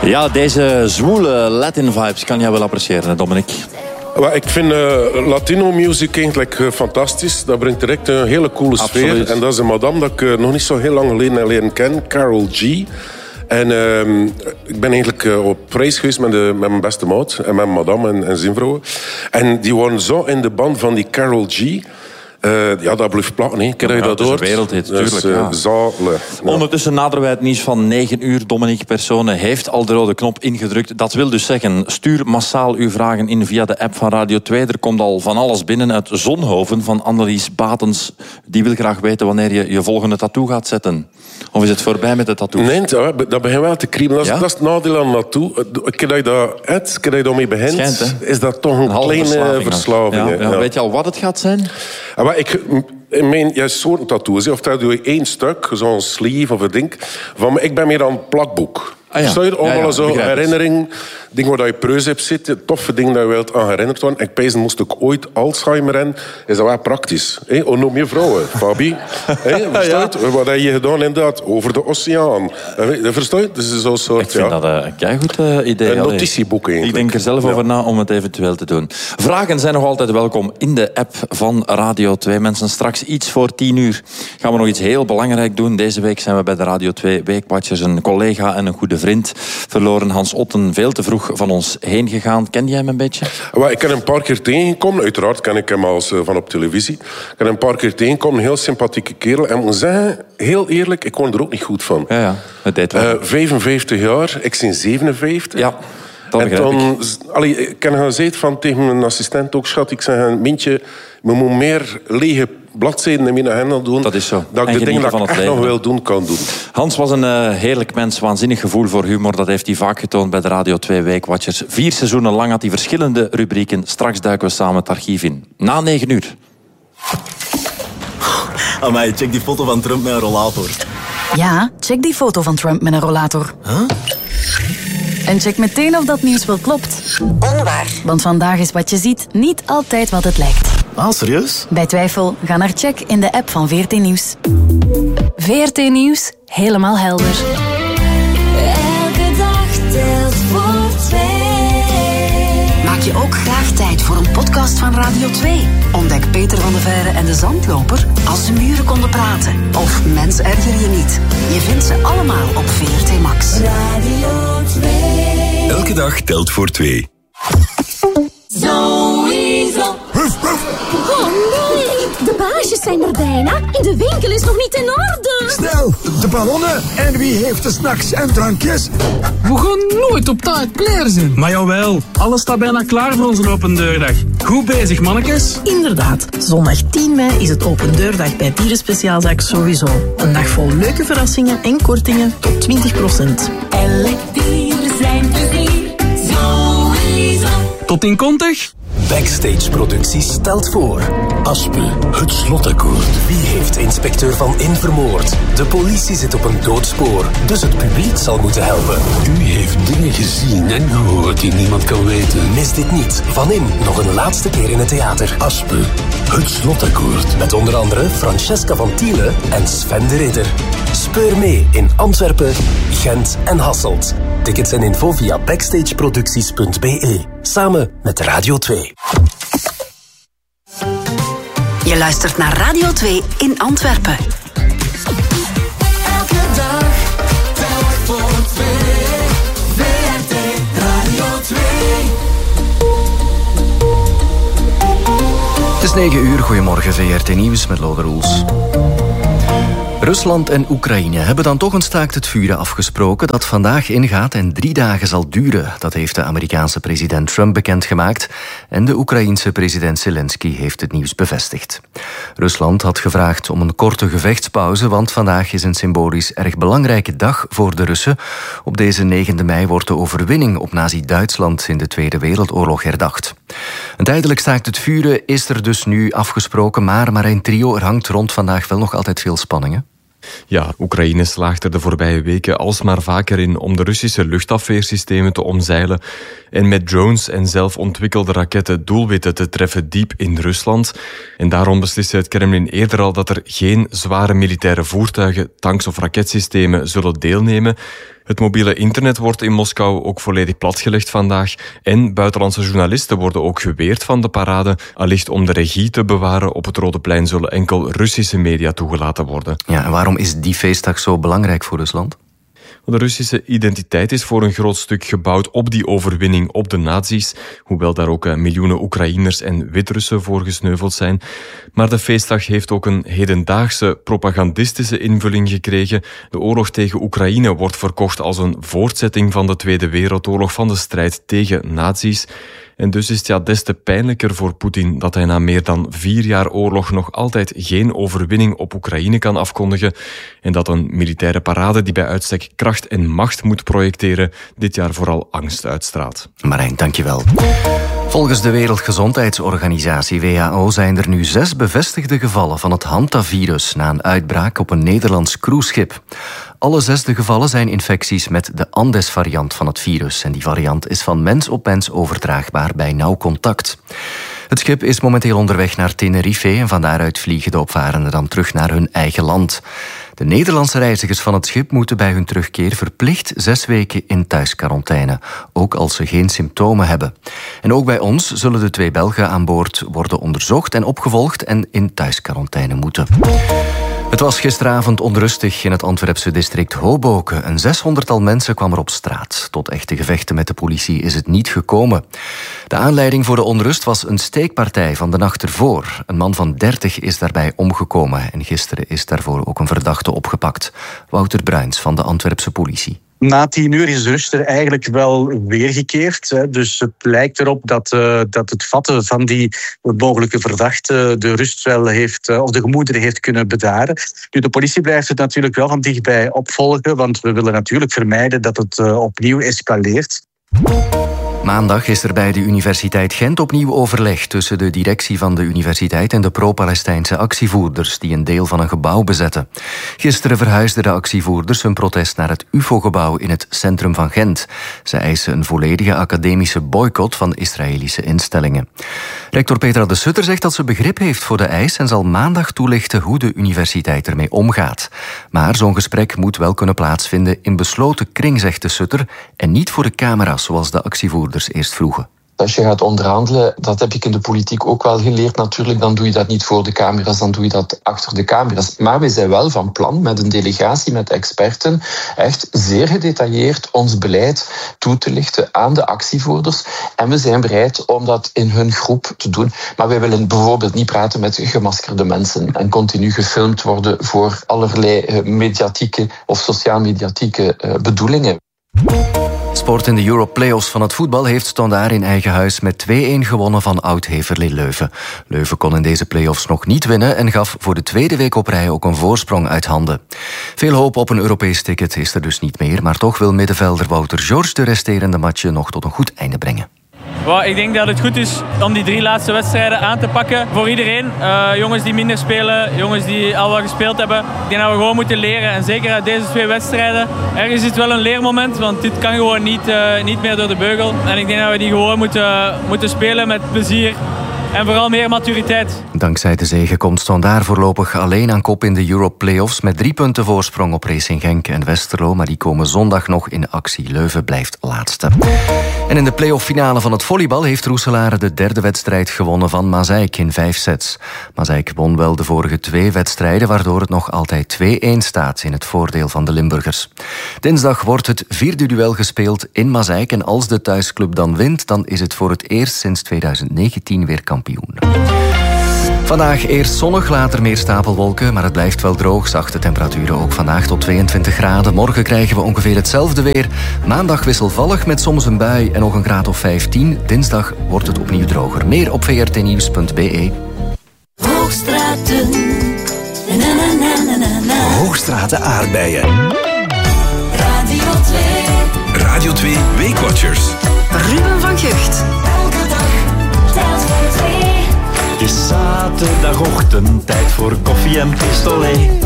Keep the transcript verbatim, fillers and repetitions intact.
Ja, deze zwoele Latin vibes kan jij wel appreciëren, Dominic? Well, ik vind uh, Latino music eigenlijk uh, fantastisch. Dat brengt direct een hele coole sfeer. Absoluut. En dat is een madame dat ik uh, nog niet zo heel lang geleden leren ken, Carol G. En uh, ik ben eigenlijk uh, op reis geweest met, de, met mijn beste maat en met madame en, en zijn vrouw. En die waren zo in de band van die Carol G. Uh, ja, dat blijft plakken, hè. Ken je Ja, dat dat is hoort? een wereldhit, tuurlijk, Dus, uh, ja. zalig. Ja. Ondertussen naderen wij het nieuws van negen uur. Dominique Persone heeft al de rode knop ingedrukt. Dat wil dus zeggen, stuur massaal uw vragen in via de app van Radio twee. Er komt al van alles binnen uit Zonhoven van Annelies Batens. Die wil graag weten wanneer je je volgende tattoo gaat zetten. Of is het voorbij met de tattoo? Nee, dat begint wel te kriebelen. Dat, is- Ja? dat is het nadeel aan tattoo. Keer dat je dat uit, keer dat je daarmee begint, Schijnt, hè? is dat toch een, Een halve kleine verslaving. verslaving. Ja, hè. ja. Ja. Weet je al wat het gaat zijn? Ah, maar ik, in mijn ja, soorten tattoos, hè, of dat doe je één stuk, zo'n sleeve of een ding. Van, maar ik ben meer aan het plakboek. Ah, ja. Stel je allemaal Ja, ja, zo begrijp het. herinnering, dingen waar je preus hebt zitten, toffe dingen dat je wilt aan herinnerd worden. Ik pees, moest ik ooit Alzheimer hebben, is dat wel praktisch. Hè? Oh, nog meer vrouwen, Fabi. Hè, versta je? Wat heb je gedaan inderdaad? Over de oceaan. Hè, versta je? Dus zo'n soort, Ik vind ja. dat uh, een keigoed uh, idee. Een Allee. notitieboek eigenlijk. Ik denk er zelf Ja. over na om het eventueel te doen. Vragen zijn nog altijd welkom in de app van Radio twee. Mensen, straks iets voor tien uur gaan we nog iets heel belangrijk doen. Deze week zijn we bij de Radio twee Weekwatchers een collega en een goede vriend verloren. Hans Otten, veel te vroeg van ons heen gegaan. Ken jij hem een beetje? Well, ik heb hem een paar keer tegengekomen. Uiteraard ken ik hem als uh, van op televisie. Ik heb hem een paar keer tegengekomen. Een heel sympathieke kerel. En ik moet zeggen, heel eerlijk, ik kon er ook niet goed van. Ja, ja, het deed wel. Uh, vijfenvijftig jaar, ik ben zevenenvijftig. ja, dat En begrijp ik. dan, allee, ik heb gezegd van tegen mijn assistent ook, schat, ik zeg, Mintje, we moeten meer lege bladzijden in mijn agenda doen. Dat is zo. Dat En ik de dingen genieten dat ik van het echt nog leven. wil doen, kan doen. Hans was een uh, heerlijk mens, waanzinnig gevoel voor humor. Dat heeft hij vaak getoond bij de Radio twee Weekwatchers. Vier seizoenen lang had hij verschillende rubrieken. Straks duiken we samen het archief in. Na negen uur. Amai, check die foto van Trump met een rollator. Ja, check die foto van Trump met een rollator. Huh? En check meteen of dat nieuws wel klopt. Onwaar. Want vandaag is wat je ziet niet altijd wat het lijkt. Ah, serieus? Bij twijfel, ga naar check in de app van V R T Nieuws. V R T Nieuws, helemaal helder. Elke dag telt voor twee. Maak je ook graag tijd voor een podcast van Radio twee? Ontdek Peter van de Veire en de Zandloper als de muren konden praten. Of Mens erger je niet. Je vindt ze allemaal op V R T Max. Radio twee. Elke dag telt voor twee. Sowieso. Oh nee, de baasjes zijn er bijna en de winkel is nog niet in orde. Snel, de ballonnen en wie heeft de snacks en drankjes? We gaan nooit op tijd klaar zijn. Maar jawel, alles staat bijna klaar voor onze open deurdag. Goed bezig, mannetjes. Inderdaad, zondag tien mei is het open deurdag bij Dierenspeciaalzaak Sowieso. Een dag vol leuke verrassingen en kortingen tot twintig procent. Elk dier zijn plezier. Sowieso. Tot in kontig. Backstage Producties stelt voor Aspe, het slotakkoord. Wie heeft inspecteur Van In vermoord? De politie zit op een doodspoor, dus het publiek zal moeten helpen. U heeft dingen gezien en gehoord die niemand kan weten. Mis dit niet. Van In nog een laatste keer in het theater. Aspe, het slotakkoord. Met onder andere Francesca van Tiele en Sven de Ridder. Speur mee in Antwerpen, Gent en Hasselt. Tickets en info via backstageproducties punt b e. Samen met Radio twee. Je luistert naar Radio twee in Antwerpen. Elke dag telt voor twee. V R T Radio twee. Het is negen uur, goedemorgen V R T Nieuws met Lode Roels. Rusland en Oekraïne hebben dan toch een staakt het vuren afgesproken dat vandaag ingaat en drie dagen zal duren. Dat heeft de Amerikaanse president Trump bekendgemaakt en de Oekraïense president Zelensky heeft het nieuws bevestigd. Rusland had gevraagd om een korte gevechtspauze, want vandaag is een symbolisch erg belangrijke dag voor de Russen. Op deze negende mei wordt de overwinning op Nazi-Duitsland in de Tweede Wereldoorlog herdacht. Een tijdelijk staakt het vuren is er dus nu afgesproken, maar Marijn Trio, er hangt rond vandaag wel nog altijd veel spanningen. Ja, Oekraïne slaagt er de voorbije weken alsmaar vaker in om de Russische luchtafweersystemen te omzeilen en met drones en zelf ontwikkelde raketten doelwitten te treffen diep in Rusland. En daarom besliste het Kremlin eerder al dat er geen zware militaire voertuigen, tanks of raketsystemen zullen deelnemen. Het mobiele internet wordt in Moskou ook volledig platgelegd vandaag. En buitenlandse journalisten worden ook geweerd van de parade. Allicht om de regie te bewaren op het Rode Plein zullen enkel Russische media toegelaten worden. Ja, en waarom is die feestdag zo belangrijk voor Rusland? De Russische identiteit is voor een groot stuk gebouwd op die overwinning op de nazi's, hoewel daar ook miljoenen Oekraïners en Wit-Russen voor gesneuveld zijn. Maar de feestdag heeft ook een hedendaagse propagandistische invulling gekregen. De oorlog tegen Oekraïne wordt verkocht als een voortzetting van de Tweede Wereldoorlog, van de strijd tegen nazi's. En dus is het ja des te pijnlijker voor Poetin dat hij na meer dan vier jaar oorlog nog altijd geen overwinning op Oekraïne kan afkondigen en dat een militaire parade die bij uitstek kracht en macht moet projecteren dit jaar vooral angst uitstraalt. Marijn, dankjewel. Volgens de Wereldgezondheidsorganisatie W H O zijn er nu zes bevestigde gevallen van het hantavirus na een uitbraak op een Nederlands cruiseschip. Alle zes de gevallen zijn infecties met de Andes-variant van het virus. En die variant is van mens op mens overdraagbaar bij nauw contact. Het schip is momenteel onderweg naar Tenerife en van daaruit vliegen de opvarenden dan terug naar hun eigen land. De Nederlandse reizigers van het schip moeten bij hun terugkeer verplicht zes weken in thuisquarantaine, ook als ze geen symptomen hebben. En ook bij ons zullen de twee Belgen aan boord worden onderzocht en opgevolgd en in thuisquarantaine moeten. Het was gisteravond onrustig in het Antwerpse district Hoboken. Een zeshonderdtal mensen kwam er op straat. Tot echte gevechten met de politie is het niet gekomen. De aanleiding voor de onrust was een steekpartij van de nacht ervoor. Een man van dertig is daarbij omgekomen en gisteren is daarvoor ook een verdachte opgepakt. Wouter Bruins van de Antwerpse politie. Na tien uur is de rust er eigenlijk wel weergekeerd. Hè. Dus het lijkt erop dat, uh, dat het vatten van die mogelijke verdachte de rust wel heeft, uh, of de gemoederen heeft kunnen bedaren. Nu, de politie blijft het natuurlijk wel van dichtbij opvolgen, want we willen natuurlijk vermijden dat het uh, opnieuw escaleert. Maandag is er bij de Universiteit Gent opnieuw overleg tussen de directie van de universiteit en de pro-Palestijnse actievoerders die een deel van een gebouw bezetten. Gisteren verhuisden de actievoerders hun protest naar het U F O-gebouw in het centrum van Gent. Ze eisen een volledige academische boycott van Israëlische instellingen. Rector Petra de Sutter zegt dat ze begrip heeft voor de eis en zal maandag toelichten hoe de universiteit ermee omgaat. Maar zo'n gesprek moet wel kunnen plaatsvinden in besloten kring, zegt de Sutter, en niet voor de camera's zoals de actievoerders eerst vroegen. Als je gaat onderhandelen, dat heb ik in de politiek ook wel geleerd natuurlijk, dan doe je dat niet voor de camera's, dan doe je dat achter de camera's. Maar we zijn wel van plan met een delegatie, met experten, echt zeer gedetailleerd ons beleid toe te lichten aan de actievoerders. En we zijn bereid om dat in hun groep te doen. Maar wij willen bijvoorbeeld niet praten met gemaskerde mensen en continu gefilmd worden voor allerlei mediatieke of sociaal-mediatieke bedoelingen. Sport in de Europe Playoffs van het voetbal heeft Standaard in eigen huis met twee-een gewonnen van oud-Heverlee Leuven. Leuven kon in deze playoffs nog niet winnen en gaf voor de tweede week op rij ook een voorsprong uit handen. Veel hoop op een Europees ticket is er dus niet meer, maar toch wil middenvelder Wouter George de resterende matchen nog tot een goed einde brengen. Well, ik denk dat het goed is om die drie laatste wedstrijden aan te pakken voor iedereen. Uh, jongens die minder spelen, jongens die al wat gespeeld hebben. Ik denk dat we gewoon moeten leren. En zeker uit deze twee wedstrijden. Ergens is het wel een leermoment, want dit kan gewoon niet, uh, niet meer door de beugel. En ik denk dat we die gewoon moeten, moeten spelen met plezier. En vooral meer maturiteit. Dankzij de zege komt Standaard voorlopig alleen aan kop in de Europe Playoffs met drie punten voorsprong op Racing Genk en Westerlo, maar die komen zondag nog in actie. Leuven blijft laatste. En in de playoff-finale van het volleybal heeft Roeselare de derde wedstrijd gewonnen van Mazeik in vijf sets. Mazeik won wel de vorige twee wedstrijden, waardoor het nog altijd twee-een staat in het voordeel van de Limburgers. Dinsdag wordt het vierde duel gespeeld in Mazeik en als de thuisclub dan wint, dan is het voor het eerst sinds tweeduizend negentien weer kampioen. Vandaag eerst zonnig, later meer stapelwolken, maar het blijft wel droog. Zachte temperaturen ook vandaag tot tweeëntwintig graden. Morgen krijgen we ongeveer hetzelfde weer. Maandag wisselvallig met soms een bui en nog een graad of vijftien. Dinsdag wordt het opnieuw droger. Meer op v r t nieuws punt b e. Hoogstraten. Na, na, na, na, na, na. Hoogstraten aardbeien. Radio twee. Radio twee Weekwatchers. Ruben van Gucht. Elke dag telt voor twee. Het is zaterdagochtend, tijd voor koffie en pistolet.